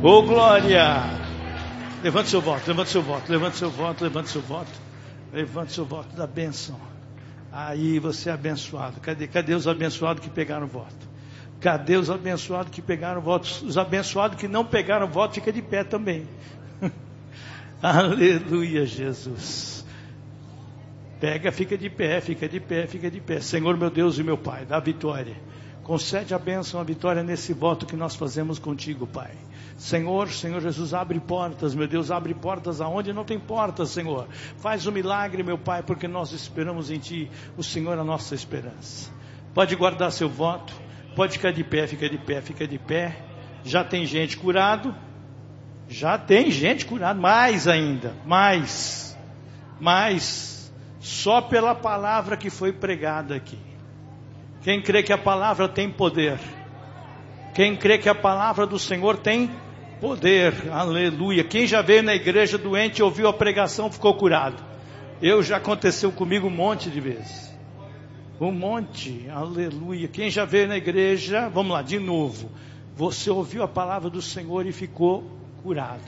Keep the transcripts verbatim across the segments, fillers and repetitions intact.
Oh, glória! Levante seu voto, levante seu voto, levante seu voto, levante seu voto. Levante seu voto da bênção. Aí você é abençoado. Cadê, cadê os abençoados que pegaram voto? Cadê os abençoados que pegaram voto? Os abençoados que não pegaram voto, fica de pé também. Aleluia, Jesus. Pega, fica de pé, fica de pé, fica de pé. Senhor, meu Deus e meu Pai, dá vitória. Concede a bênção, a vitória nesse voto que nós fazemos contigo, Pai. Senhor, Senhor Jesus, abre portas, meu Deus, abre portas aonde não tem portas, Senhor. Faz um milagre, meu Pai, porque nós esperamos em Ti. O Senhor é a nossa esperança. Pode guardar seu voto, pode ficar de pé, fica de pé, fica de pé. Já tem gente curado, já tem gente curada, mais ainda, mais, mais, só pela palavra que foi pregada aqui. Quem crê que a palavra tem poder? Quem crê que a palavra do Senhor tem poder? Aleluia. Quem já veio na igreja doente, ouviu a pregação, ficou curado? Eu, já aconteceu comigo um monte de vezes. Um monte, aleluia. Quem já veio na igreja, vamos lá, de novo. Você ouviu a palavra do Senhor e ficou curado.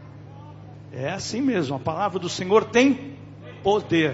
É assim mesmo, a palavra do Senhor tem poder.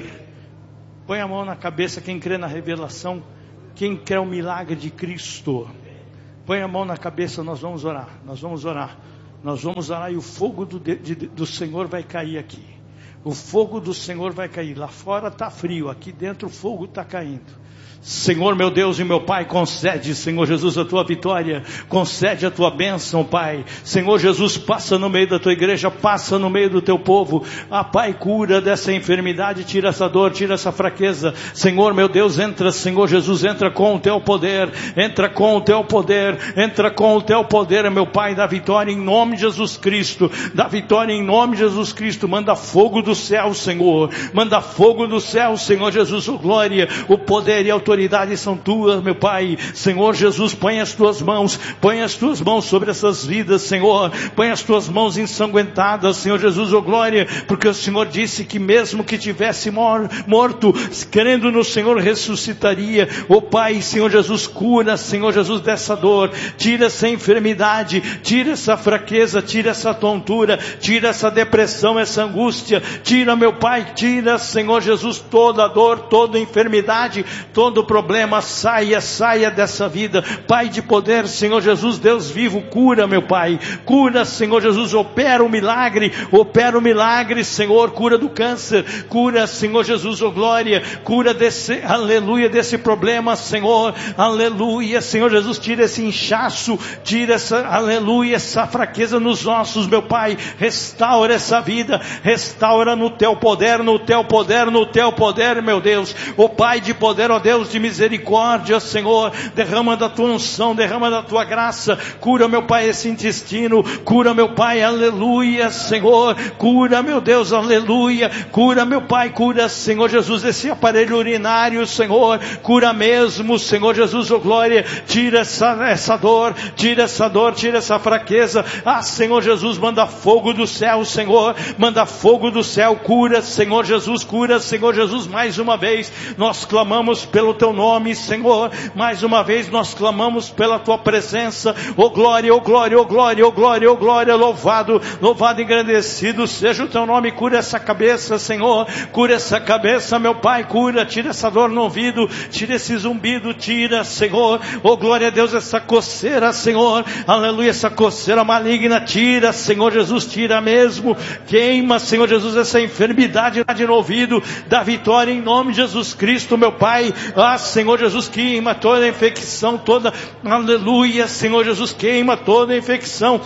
Põe a mão na cabeça quem crê na revelação. Quem quer o milagre de Cristo, põe a mão na cabeça, nós vamos orar, nós vamos orar, nós vamos orar e o fogo do, de, do Senhor vai cair aqui, o fogo do Senhor vai cair, lá fora está frio, aqui dentro o fogo está caindo. Senhor, meu Deus e meu Pai, concede, Senhor Jesus, a tua vitória, concede a tua bênção, Pai. Senhor Jesus, passa no meio da tua igreja, passa no meio do teu povo. Ah, Pai, cura dessa enfermidade, tira essa dor, tira essa fraqueza. Senhor, meu Deus, entra, Senhor Jesus, entra com o teu poder, entra com o teu poder, entra com o teu poder, meu Pai, da vitória em nome de Jesus Cristo, da vitória em nome de Jesus Cristo. Manda fogo do céu, Senhor, manda fogo do céu, Senhor Jesus, oh glória, o poder e a autoridade são tuas, meu Pai. Senhor Jesus, põe as tuas mãos, põe as tuas mãos sobre essas vidas, Senhor, põe as tuas mãos ensanguentadas, Senhor Jesus, oh glória, porque o Senhor disse que mesmo que tivesse mor- morto, crendo no Senhor, ressuscitaria. Oh Pai, Senhor Jesus, cura, Senhor Jesus, dessa dor, tira essa enfermidade, tira essa fraqueza, tira essa tontura, tira essa depressão, essa angústia, tira, meu Pai, tira, Senhor Jesus, toda a dor, toda a enfermidade, todo o problema, saia, saia dessa vida, Pai de poder, Senhor Jesus, Deus vivo, cura, meu Pai, cura, Senhor Jesus, opera o milagre, opera o milagre, Senhor, cura do câncer, cura, Senhor Jesus, oh glória, cura desse, aleluia, desse problema, Senhor, aleluia, Senhor Jesus, tira esse inchaço, tira essa, aleluia, essa fraqueza nos ossos, meu Pai, restaura essa vida, restaura no teu poder, no teu poder, no teu poder, meu Deus, oh Pai de poder, ó Deus de misericórdia, Senhor, derrama da tua unção, derrama da tua graça, cura, meu Pai, esse intestino, cura, meu Pai, aleluia, Senhor, cura, meu Deus, aleluia, cura, meu Pai, cura, Senhor Jesus, esse aparelho urinário, Senhor, cura mesmo, Senhor Jesus, oh glória, tira essa, essa dor, tira essa dor, tira essa fraqueza, ah, Senhor Jesus, manda fogo do céu, Senhor, manda fogo do céu, cura, Senhor Jesus, cura, Senhor Jesus, mais uma vez, nós clamamos pelo teu nome, Senhor, mais uma vez nós clamamos pela tua presença, oh glória, oh glória, oh glória, oh glória, oh glória, louvado, louvado, engrandecido seja o teu nome, cura essa cabeça, Senhor, cura essa cabeça, meu Pai, cura, tira essa dor no ouvido, tira esse zumbido, tira, Senhor, oh glória a Deus, essa coceira, Senhor, aleluia, essa coceira maligna, tira, Senhor Jesus, tira mesmo, queima, Senhor Jesus, essa enfermidade no ouvido, da vitória em nome de Jesus Cristo, meu Pai, ah, Senhor Jesus, queima toda a infecção, toda, aleluia, Senhor Jesus, queima toda a infecção,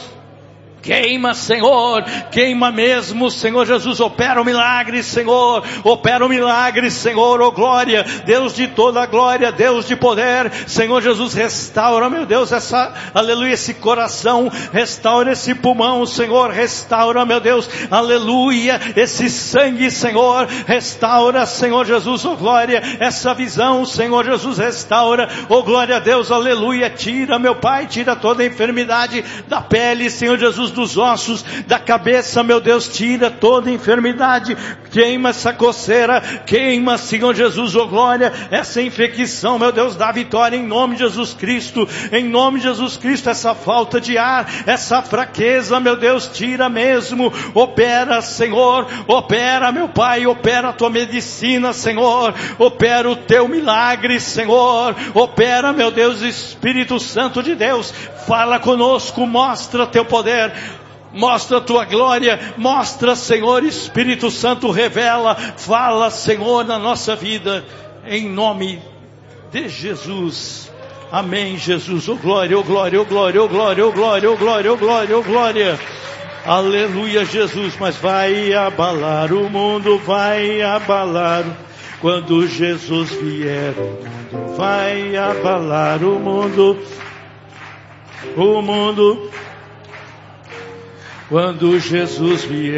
queima, Senhor, queima mesmo, Senhor Jesus, opera o milagre, Senhor, opera o milagre, Senhor, oh glória, Deus de toda a glória, Deus de poder, Senhor Jesus, restaura, meu Deus, essa, aleluia, esse coração, restaura esse pulmão, Senhor, restaura, meu Deus, aleluia, esse sangue, Senhor, restaura, Senhor Jesus, oh glória, essa visão, Senhor Jesus, restaura, oh glória a Deus, aleluia, tira, meu Pai, tira toda a enfermidade da pele, Senhor Jesus, dos ossos, da cabeça, meu Deus, tira toda enfermidade, queima essa coceira, queima, Senhor Jesus, oh glória, essa infecção, meu Deus, dá vitória em nome de Jesus Cristo, em nome de Jesus Cristo, essa falta de ar, essa fraqueza, meu Deus, tira mesmo, opera, Senhor, opera, meu Pai, opera a tua medicina, Senhor, opera o teu milagre, Senhor, opera, meu Deus, Espírito Santo de Deus, fala conosco, mostra teu poder, mostra a tua glória, mostra, Senhor, Espírito Santo, revela, fala, Senhor, na nossa vida, em nome de Jesus, amém, Jesus, oh glória, oh glória, oh glória, oh glória, oh glória, oh glória, oh glória, oh glória, aleluia, Jesus, mas vai abalar o mundo, vai abalar, quando Jesus vier, o mundo vai abalar o mundo, o mundo, quando Jesus vier.